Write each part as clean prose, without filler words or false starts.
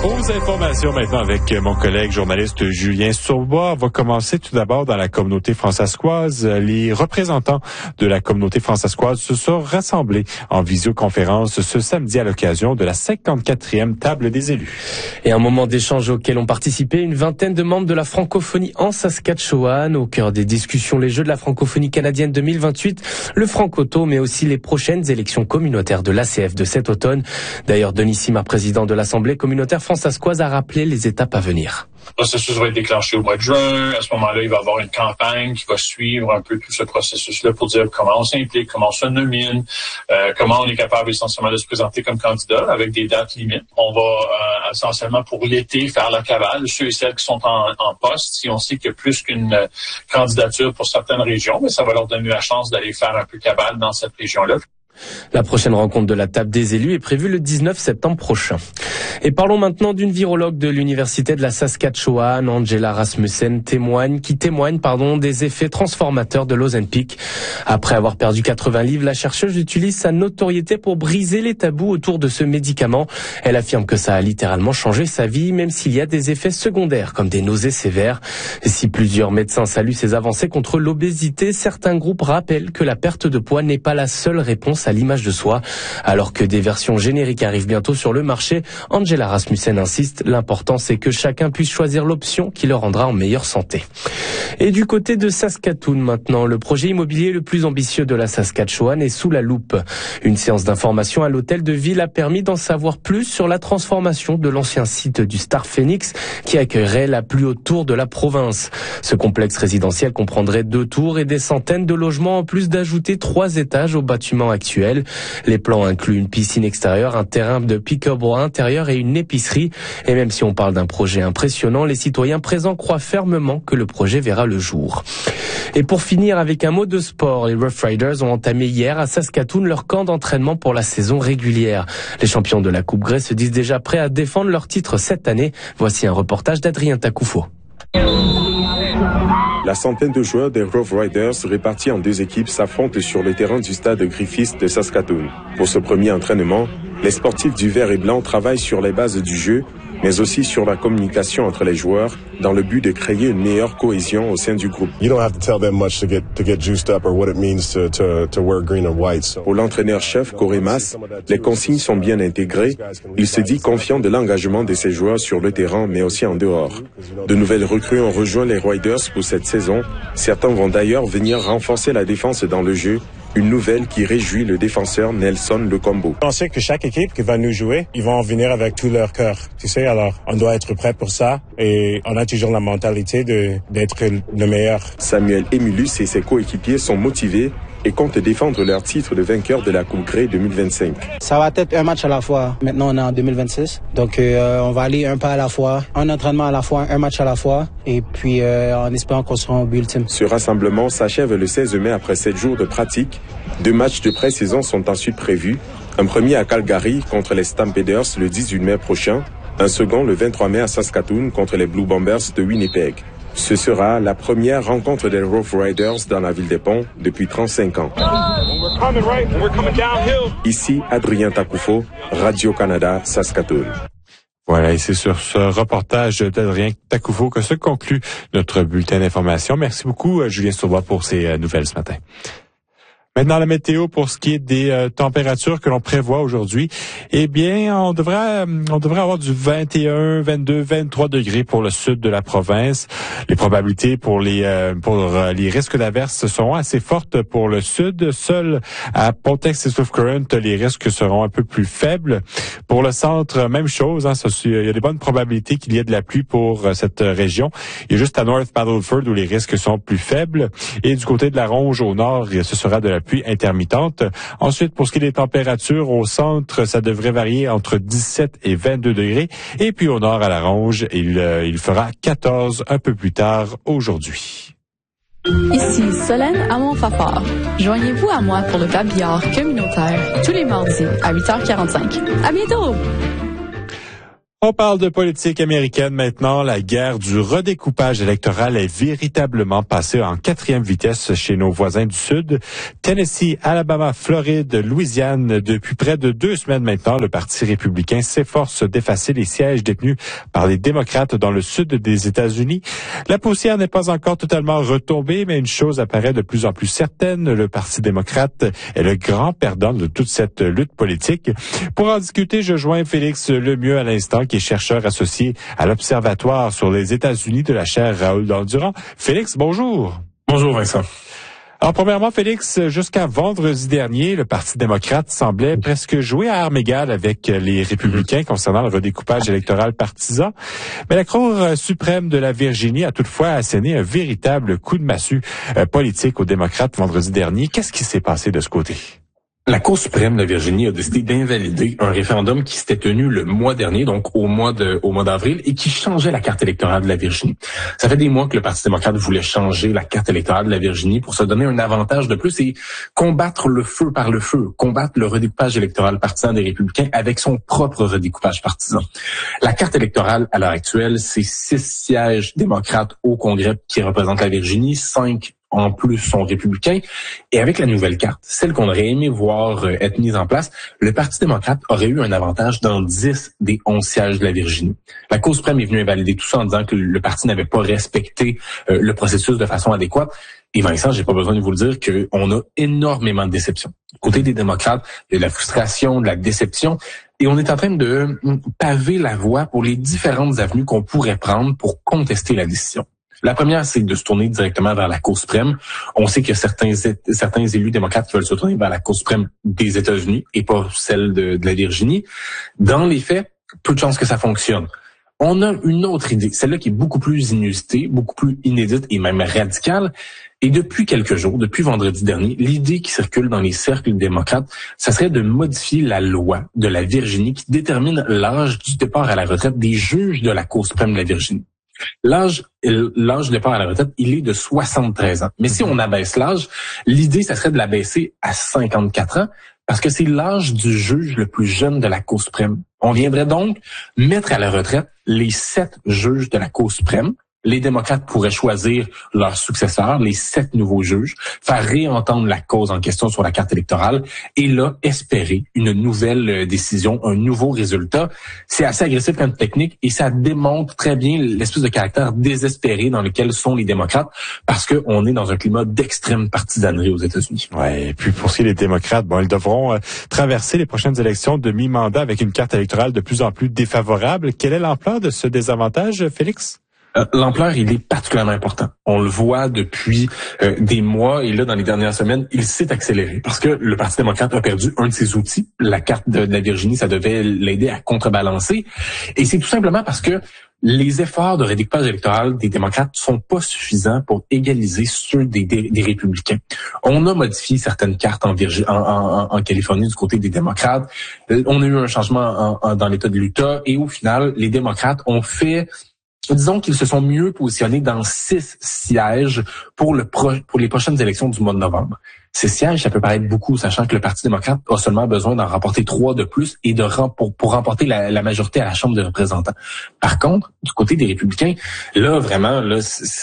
Aux informations maintenant avec mon collègue journaliste Julien Sourbois. On va commencer tout d'abord dans la communauté françaiscoise. Les représentants de la communauté françaiscoise se sont rassemblés en visioconférence ce samedi à l'occasion de la 54e table des élus. Et un moment d'échange auquel ont participé une vingtaine de membres de la francophonie en Saskatchewan. Au cœur des discussions, les Jeux de la francophonie canadienne 2028, le Francoto, mais aussi les prochaines élections communautaires de l'ACF de cet automne. D'ailleurs, Denis Simard, président de l'Assemblée communautaire françaiscoise, a rappelé les étapes à venir. Le processus va être déclenché au mois de juin. À ce moment-là, il va y avoir une campagne qui va suivre un peu tout ce processus-là pour dire comment on s'implique, comment on se nomine, comment on est capable essentiellement de se présenter comme candidat avec des dates limites. On va essentiellement pour l'été faire la cavale, ceux et celles qui sont en poste. Si on sait qu'il y a plus qu'une candidature pour certaines régions, mais ça va leur donner la chance d'aller faire un peu cavale dans cette région-là. La prochaine rencontre de la table des élus est prévue le 19 septembre prochain. Et parlons maintenant d'une virologue de l'Université de la Saskatchewan, Angela Rasmussen, témoigne des effets transformateurs de l'Ozempic. Après avoir perdu 80 livres, la chercheuse utilise sa notoriété pour briser les tabous autour de ce médicament. Elle affirme que ça a littéralement changé sa vie, même s'il y a des effets secondaires, comme des nausées sévères. Et si plusieurs médecins saluent ces avancées contre l'obésité, certains groupes rappellent que la perte de poids n'est pas la seule réponse à l'image de soi. Alors que des versions génériques arrivent bientôt sur le marché, Angela Rasmussen insiste, l'important c'est que chacun puisse choisir l'option qui le rendra en meilleure santé. Et du côté de Saskatoon maintenant, le projet immobilier le plus ambitieux de la Saskatchewan est sous la loupe. Une séance d'information à l'hôtel de ville a permis d'en savoir plus sur la transformation de l'ancien site du Star Phoenix qui accueillerait la plus haute tour de la province. Ce complexe résidentiel comprendrait 2 tours et des centaines de logements en plus d'ajouter 3 étages au bâtiment actuel. Les plans incluent une piscine extérieure, un terrain de pick-up intérieur et une épicerie. Et même si on parle d'un projet impressionnant, les citoyens présents croient fermement que le projet verra le jour. Et pour finir avec un mot de sport, les Rough Riders ont entamé hier à Saskatoon leur camp d'entraînement pour la saison régulière. Les champions de la Coupe Grey se disent déjà prêts à défendre leur titre cette année. Voici un reportage d'Adrien Takoufo. La centaine de joueurs des Rough Riders répartis en 2 équipes s'affrontent sur le terrain du stade Griffith de Saskatoon. Pour ce premier entraînement, les sportifs du vert et blanc travaillent sur les bases du jeu, mais aussi sur la communication entre les joueurs dans le but de créer une meilleure cohésion au sein du groupe. Pour l'entraîneur-chef Koremas, les consignes sont bien intégrées. Il se dit confiant de l'engagement de ses joueurs sur le terrain, mais aussi en dehors. De nouvelles recrues ont rejoint les Riders pour cette saison. Certains vont d'ailleurs venir renforcer la défense dans le jeu. Une nouvelle qui réjouit le défenseur Nelson Lecombo. On sait que chaque équipe qui va nous jouer, ils vont venir avec tout leur cœur. Tu sais, alors on doit être prêt pour ça et on a toujours la mentalité d'être le meilleur. Samuel Emilus et ses coéquipiers sont motivés et comptent défendre leur titre de vainqueur de la Coupe Grey 2025. Ça va être un match à la fois. Maintenant, on est en 2026. Donc, on va aller un pas à la fois, un entraînement à la fois, un match à la fois. Et puis, en espérant qu'on sera au but ultime. Ce rassemblement s'achève le 16 mai après 7 jours de pratique. 2 matchs de pré-saison sont ensuite prévus. Un premier à Calgary contre les Stampeders le 18 mai prochain. Un second le 23 mai à Saskatoon contre les Blue Bombers de Winnipeg. Ce sera la première rencontre des Rough Riders dans la ville des Ponts depuis 35 ans. Ici, Adrien Takoufo, Radio-Canada, Saskatoon. Voilà, et c'est sur ce reportage d'Adrien Takoufo que se conclut notre bulletin d'information. Merci beaucoup, Julien Sourbois, pour ces nouvelles ce matin. Maintenant, la météo pour ce qui est des températures que l'on prévoit aujourd'hui. Eh bien, on devrait avoir du 21, 22, 23 degrés pour le sud de la province. Les probabilités pour les risques d'averses seront assez fortes pour le sud. Seul à Pontex et Swift Current, les risques seront un peu plus faibles. Pour le centre, même chose. Il y a des bonnes probabilités qu'il y ait de la pluie pour cette région. Il y a juste à North Battleford où les risques sont plus faibles. Et du côté de la Ronge au nord, ce sera de la pluie intermittente. Ensuite, pour ce qui est des températures, au centre, ça devrait varier entre 17 et 22 degrés. Et puis au nord, à la Ronge, il fera 14 un peu plus tard aujourd'hui. Ici Solène à Montfafard. Joignez-vous à moi pour le babillard communautaire tous les mardis à 8h45. À bientôt! On parle de politique américaine maintenant. La guerre du redécoupage électoral est véritablement passée en 4e vitesse chez nos voisins du Sud. Tennessee, Alabama, Floride, Louisiane. Depuis près de 2 semaines maintenant, le Parti républicain s'efforce d'effacer les sièges détenus par les démocrates dans le sud des États-Unis. La poussière n'est pas encore totalement retombée, mais une chose apparaît de plus en plus certaine. Le Parti démocrate est le grand perdant de toute cette lutte politique. Pour en discuter, je joins Félix Lemieux à l'instant, qui est chercheur associé à l'Observatoire sur les États-Unis de la chaire Raoul Dandurand. Félix, bonjour. Bonjour Vincent. Alors, premièrement, Félix, jusqu'à vendredi dernier, le Parti démocrate semblait presque jouer à armes égales avec les républicains concernant le redécoupage électoral partisan. Mais la Cour suprême de la Virginie a toutefois asséné un véritable coup de massue politique aux démocrates vendredi dernier. Qu'est-ce qui s'est passé de ce côté? La Cour suprême de Virginie a décidé d'invalider un référendum qui s'était tenu le mois dernier, donc au mois d'avril, et qui changeait la carte électorale de la Virginie. Ça fait des mois que le Parti démocrate voulait changer la carte électorale de la Virginie pour se donner un avantage de plus et combattre le feu par le feu, combattre le redécoupage électoral partisan des républicains avec son propre redécoupage partisan. La carte électorale, à l'heure actuelle, c'est 6 sièges démocrates au Congrès qui représentent la Virginie, 5 en plus sont républicains. Et avec la nouvelle carte, celle qu'on aurait aimé voir être mise en place, le Parti démocrate aurait eu un avantage dans 10 des 11 sièges de la Virginie. La Cour suprême est venue invalider tout ça en disant que le parti n'avait pas respecté le processus de façon adéquate. Et Vincent, j'ai pas besoin de vous le dire qu'on a énormément de déception. Côté des démocrates, il y a de la frustration, de la déception. Et on est en train de paver la voie pour les différentes avenues qu'on pourrait prendre pour contester la décision. La première, c'est de se tourner directement vers la Cour suprême. On sait qu'il y a certains élus démocrates qui veulent se tourner vers la Cour suprême des États-Unis et pas celle de la Virginie. Dans les faits, peu de chances que ça fonctionne. On a une autre idée, celle-là qui est beaucoup plus inusitée, beaucoup plus inédite et même radicale. Et depuis quelques jours, depuis vendredi dernier, l'idée qui circule dans les cercles démocrates, ça serait de modifier la loi de la Virginie qui détermine l'âge du départ à la retraite des juges de la Cour suprême de la Virginie. L'âge de départ à la retraite, il est de 73 ans. Mais si on abaisse l'âge, l'idée, ça serait de l'abaisser à 54 ans parce que c'est l'âge du juge le plus jeune de la Cour suprême. On viendrait donc mettre à la retraite les 7 juges de la Cour suprême. Les démocrates pourraient choisir leurs successeurs, les 7 nouveaux juges, faire réentendre la cause en question sur la carte électorale et là, espérer une nouvelle décision, un nouveau résultat. C'est assez agressif comme technique et ça démontre très bien l'espèce de caractère désespéré dans lequel sont les démocrates parce qu'on est dans un climat d'extrême partisanerie aux États-Unis. Ouais, et puis pour ce qui est des démocrates, ils devront traverser les prochaines élections de mi-mandat avec une carte électorale de plus en plus défavorable. Quelle est l'ampleur de ce désavantage, Félix? L'ampleur, il est particulièrement important. On le voit depuis des mois et là, dans les dernières semaines, il s'est accéléré parce que le Parti démocrate a perdu un de ses outils. La carte de la Virginie, ça devait l'aider à contrebalancer. Et c'est tout simplement parce que les efforts de redécoupage électoral des démocrates sont pas suffisants pour égaliser ceux des républicains. On a modifié certaines cartes en Californie du côté des démocrates. On a eu un changement dans l'État de l'Utah et au final, les démocrates ont fait... Disons qu'ils se sont mieux positionnés dans 6 sièges pour les prochaines élections du mois de novembre. Ces sièges, ça peut paraître beaucoup, sachant que le Parti démocrate a seulement besoin d'en remporter 3 de plus et pour remporter la majorité à la Chambre des représentants. Par contre, du côté des républicains, là, vraiment, là,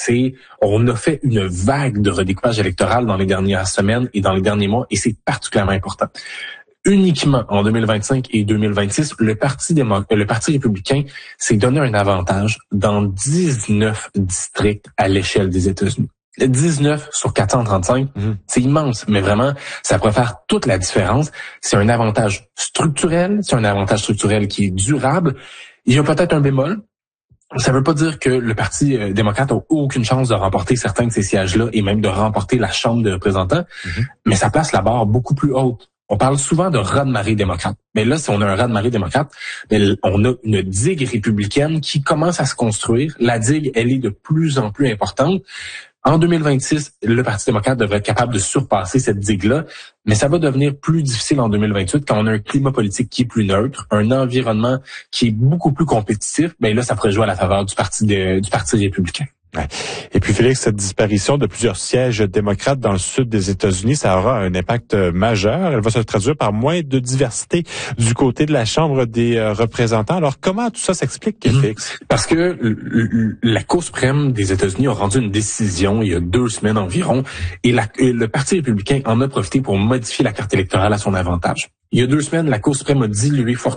on a fait une vague de redécoupage électoral dans les dernières semaines et dans les derniers mois et c'est particulièrement important. Uniquement en 2025 et 2026, le Parti républicain s'est donné un avantage dans 19 districts à l'échelle des États-Unis. 19 sur 435, c'est immense, mais vraiment, ça pourrait faire toute la différence. C'est un avantage structurel, qui est durable. Il y a peut-être un bémol. Ça ne veut pas dire que le Parti démocrate a aucune chance de remporter certains de ces sièges-là et même de remporter la Chambre des représentants, mais ça place la barre beaucoup plus haute. On parle souvent de raz-de-marée démocrate. Mais là, si on a un raz-de-marée démocrate, on a une digue républicaine qui commence à se construire. La digue, elle est de plus en plus importante. En 2026, le Parti démocrate devrait être capable de surpasser cette digue-là, mais ça va devenir plus difficile en 2028 quand on a un climat politique qui est plus neutre, un environnement qui est beaucoup plus compétitif. Là, ça pourrait jouer à la faveur du Parti républicain. Ouais. Et puis Félix, cette disparition de plusieurs sièges démocrates dans le sud des États-Unis, ça aura un impact majeur. Elle va se traduire par moins de diversité du côté de la Chambre des représentants. Alors comment tout ça s'explique, Félix? Parce que la Cour suprême des États-Unis a rendu une décision il y a 2 semaines environ, et le Parti républicain en a profité pour modifier la carte électorale à son avantage. Il y a 2 semaines, la Cour suprême a dilué